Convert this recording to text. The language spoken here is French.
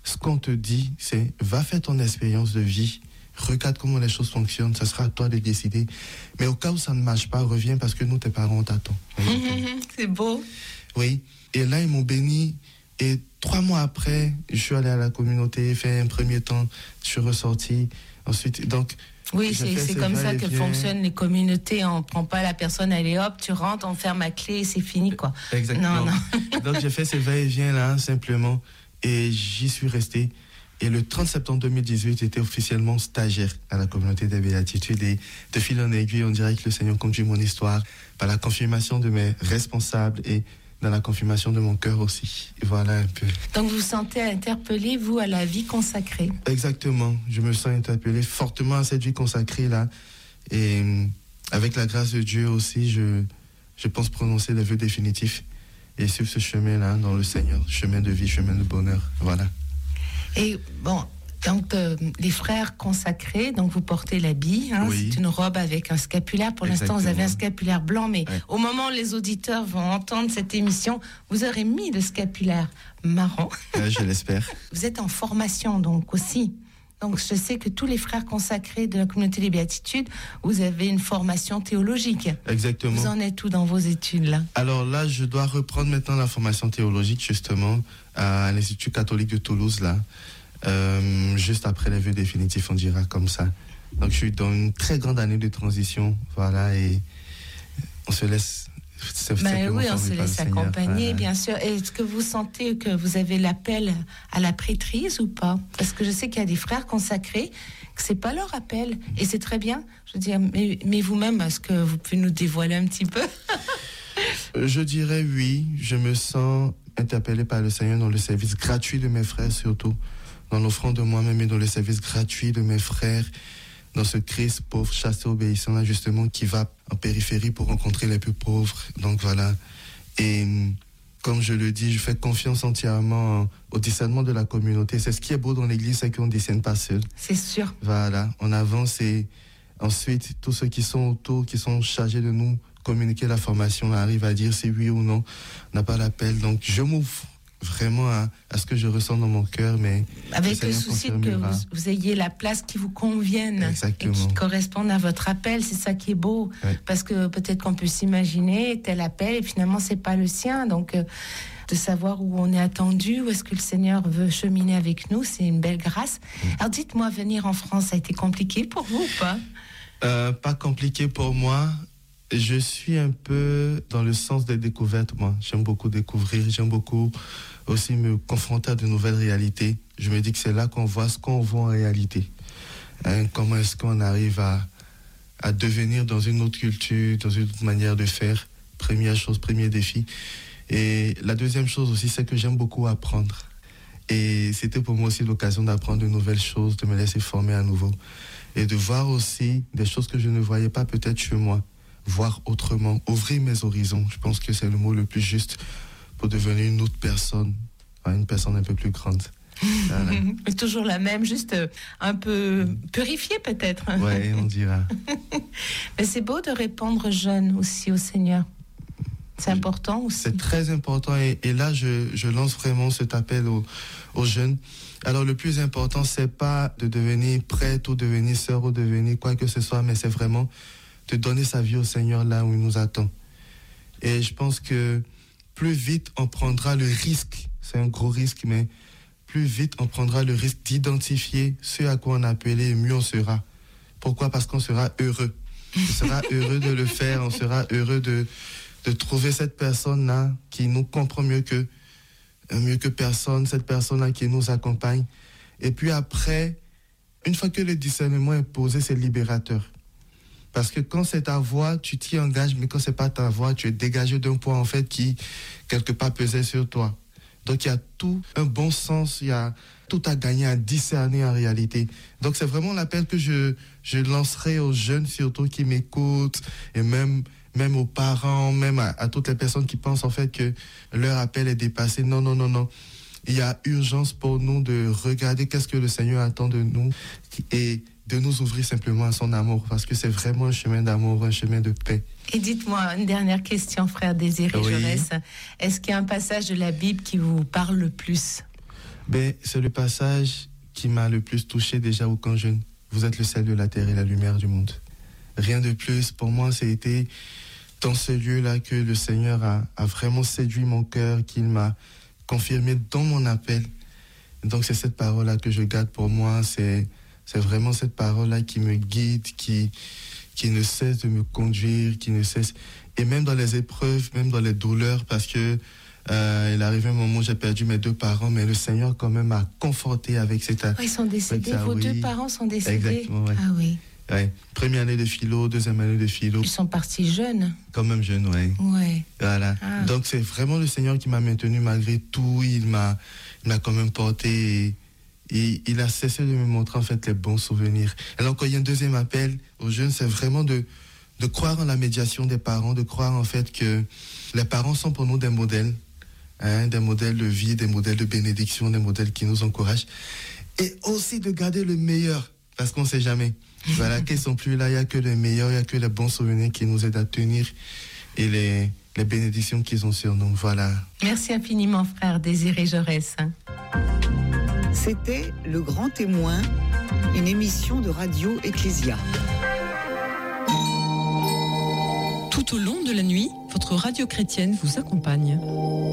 ce qu'on te dit, c'est va faire ton expérience de vie, regarde comment les choses fonctionnent, ça sera à toi de décider. Mais au cas où ça ne marche pas, reviens parce que nous, tes parents, on t'attend. C'est beau. Oui, et là, ils m'ont béni. Et 3 mois après, je suis allé à la communauté, fait un premier temps, je suis ressorti. Ensuite, donc... Oui, c'est comme ça que fonctionnent les communautés. On ne prend pas la personne, elle est hop, tu rentres, on ferme la clé et c'est fini, quoi. Exactement. Non. Donc, j'ai fait ces va-et-vient là, simplement, et j'y suis resté. Et le 30 septembre 2018, j'étais officiellement stagiaire à la communauté des Béatitudes. Et de fil en aiguille, on dirait que le Seigneur conduit mon histoire par la confirmation de mes responsables et dans la confirmation de mon cœur aussi. Et voilà un peu. Donc vous vous sentez interpellé, vous, à la vie consacrée? Exactement. Je me sens interpellé fortement à cette vie consacrée-là. Et avec la grâce de Dieu aussi, je pense prononcer les vœux définitifs et suivre ce chemin-là dans le Seigneur. Chemin de vie, chemin de bonheur. Voilà. Et bon... Donc, les frères consacrés, donc vous portez l'habit, hein, oui. C'est une robe avec un scapulaire. Pour l'instant, vous avez un scapulaire blanc, mais au moment où les auditeurs vont entendre cette émission, vous aurez mis le scapulaire marron. Je l'espère. Vous êtes en formation, donc, aussi. Donc, je sais que tous les frères consacrés de la communauté des Béatitudes, vous avez une formation théologique. Exactement. Vous en êtes où dans vos études, là? Alors là, je dois reprendre maintenant la formation théologique, justement, à l'Institut catholique de Toulouse, là. Juste après les vœux définitifs, on dira comme ça. Donc je suis dans une très grande année de transition, voilà, et on se laisse oui, on se laisse accompagner, voilà. Bien sûr. Est-ce que vous sentez que vous avez l'appel à la prêtrise ou pas? Parce que je sais qu'il y a des frères consacrés que c'est pas leur appel, et c'est très bien. Je veux dire, mais vous-même, est-ce que vous pouvez nous dévoiler un petit peu? Je dirais oui, je me sens interpellé par le Seigneur dans le service gratuit de mes frères, surtout dans l'offrande de moi-même et dans le service gratuit de mes frères, dans ce Christ pauvre, chaste et obéissant là justement qui va en périphérie pour rencontrer les plus pauvres. Donc voilà. Et comme je le dis, je fais confiance entièrement au discernement de la communauté. C'est ce qui est beau dans l'église, c'est qu'on ne discerne pas seul. C'est sûr. Voilà, on avance et ensuite tous ceux qui sont autour, qui sont chargés de nous communiquer la formation, arrivent à dire si oui ou non, on n'a pas l'appel. Donc je m'ouvre vraiment à ce que je ressens dans mon cœur, mais avec le souci que vous ayez la place qui vous convienne. Exactement. Et qui corresponde à votre appel. C'est ça qui est beau, parce que peut-être qu'on peut s'imaginer tel appel et finalement c'est pas le sien. Donc de savoir où on est attendu, où est-ce que le Seigneur veut cheminer avec nous, c'est une belle grâce. Alors dites-moi, venir en France, ça a été compliqué pour vous ou pas? Pas compliqué pour moi. Je suis un peu dans le sens des découvertes, moi. J'aime beaucoup découvrir, j'aime beaucoup aussi me confronter à de nouvelles réalités. Je me dis que c'est là qu'on voit ce qu'on voit en réalité. Comment est-ce qu'on arrive à devenir dans une autre culture, dans une autre manière de faire. Première chose, premier défi. Et la deuxième chose aussi, c'est que j'aime beaucoup apprendre. Et c'était pour moi aussi l'occasion d'apprendre de nouvelles choses, de me laisser former à nouveau. Et de voir aussi des choses que je ne voyais pas peut-être chez moi. Voir autrement, ouvrir mes horizons. Je pense que c'est le mot le plus juste pour devenir une autre personne, une personne un peu plus grande. Voilà. Mais toujours la même, juste un peu purifiée peut-être. Oui, on dira. Mais c'est beau de répondre jeune aussi au Seigneur. C'est important aussi. C'est très important et là je lance vraiment cet appel aux jeunes. Alors le plus important, c'est pas de devenir prêtre ou devenir sœur ou devenir quoi que ce soit, mais c'est vraiment de donner sa vie au Seigneur là où il nous attend. Et je pense que plus vite on prendra le risque, c'est un gros risque, mais plus vite on prendra le risque d'identifier ce à quoi on a appelé, mieux on sera. Pourquoi? Parce qu'on sera heureux. On sera heureux de le faire, on sera heureux de trouver cette personne-là qui nous comprend mieux que personne, cette personne-là qui nous accompagne. Et puis après, une fois que le discernement est posé, c'est libérateur. Parce que quand c'est ta voix, tu t'y engages, mais quand c'est pas ta voix, tu es dégagé d'un poids en fait qui, quelque part, pesait sur toi. Donc il y a tout un bon sens, il y a tout à gagner à discerner en réalité. Donc c'est vraiment l'appel que je lancerai aux jeunes surtout qui m'écoutent et même aux parents, même à toutes les personnes qui pensent en fait que leur appel est dépassé. Non. Il y a urgence pour nous de regarder qu'est-ce que le Seigneur attend de nous et de nous ouvrir simplement à son amour, parce que c'est vraiment un chemin d'amour, un chemin de paix. Et dites-moi, une dernière question, frère Désiré Jaurès. Est-ce qu'il y a un passage de la Bible qui vous parle le plus? C'est le passage qui m'a le plus touché déjà au camp jeune. Vous êtes le sel de la terre et la lumière du monde. Rien de plus. Pour moi, c'était dans ce lieu-là que le Seigneur a vraiment séduit mon cœur, qu'il m'a confirmé dans mon appel. Donc c'est cette parole-là que je garde pour moi. C'est vraiment cette parole-là qui me guide, qui ne cesse de me conduire, qui ne cesse... Et même dans les épreuves, même dans les douleurs, parce que il arrivait un moment où j'ai perdu mes 2 parents, mais le Seigneur quand même m'a conforté avec cette... Ils sont décédés, vos 2 parents sont décédés. Exactement, ouais. Ah oui. Ouais. Première année de philo, deuxième année de philo. Ils sont partis jeunes. Quand même jeunes, ouais. Ouais. Voilà. Ah. Donc c'est vraiment le Seigneur qui m'a maintenu malgré tout. Il m'a quand même porté et il a cessé de me montrer en fait les bons souvenirs. Alors quand il y a un deuxième appel aux jeunes, c'est vraiment de croire en la médiation des parents, de croire en fait que les parents sont pour nous des modèles, des modèles de vie, des modèles de bénédiction, des modèles qui nous encouragent. Et aussi de garder le meilleur, parce qu'on ne sait jamais. Voilà, qu'ils sont plus là, il n'y a que les meilleurs, il n'y a que les bons souvenirs qui nous aident à tenir et les bénédictions qu'ils ont sur nous. Voilà. Merci infiniment, frère Désiré Jaurès. C'était Le Grand Témoin, une émission de Radio Ecclésia. Tout au long de la nuit, votre radio chrétienne vous accompagne.